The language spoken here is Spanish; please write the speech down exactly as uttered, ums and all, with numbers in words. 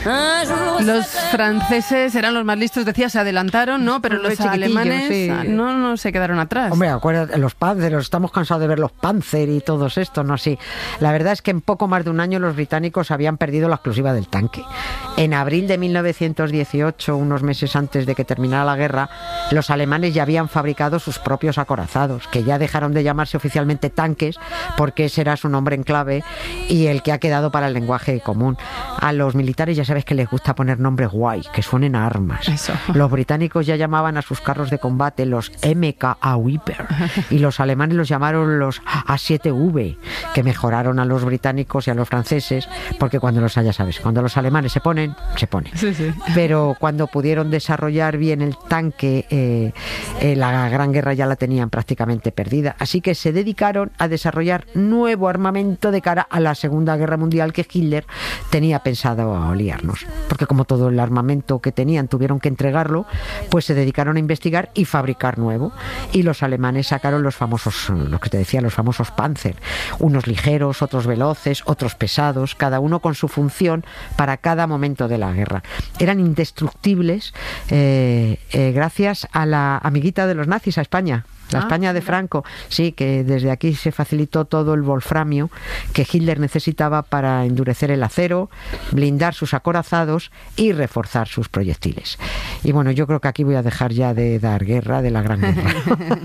Los franceses eran los más listos, decía, se adelantaron, ¿no? Pero los alemanes sí. no, no se quedaron atrás. Hombre, acuérdate, los Panzer, estamos cansados de ver los Panzer y todos estos, ¿no? Sí. La verdad es que en poco más de un año los británicos habían perdido la exclusiva del tanque. En abril de mil novecientos dieciocho, unos meses antes de que terminara la guerra, los alemanes ya habían fabricado sus propios acorazados, que ya dejaron de llamarse oficialmente tanques, porque ese era su nombre en clave y el que ha quedado para el lenguaje común. A los militares ya sabes que les gusta poner nombres guay, que suenen a armas. Eso. Los británicos ya llamaban a sus carros de combate los M K A Viper y los alemanes los llamaron los A siete V, que mejoraron a los británicos y a los franceses, porque cuando los ya sabes, cuando los alemanes se ponen, se ponen. Sí, sí. Pero cuando pudieron desarrollar bien el tanque, eh, eh, la Gran Guerra ya la tenían prácticamente perdida. Así que se dedicaron a desarrollar nuevo armamento de cara a la Segunda Guerra Mundial que Hitler tenía pensado liarnos. Porque como todo el armamento que tenían tuvieron que entregarlo, pues se dedicaron a investigar y fabricar nuevo. Y los alemanes sacaron los famosos, lo que te decía, los famosos Panzer. Unos ligeros, otros veloces, otros pesados, cada uno con su función para cada momento de la guerra. Eran indestructibles eh, eh, gracias a la amiguita de los nazis, a España. La ah, España de Franco, sí, que desde aquí se facilitó todo el wolframio que Hitler necesitaba para endurecer el acero, blindar sus acorazados y reforzar sus proyectiles. Y bueno, yo creo que aquí voy a dejar ya de dar guerra, de la Gran Guerra.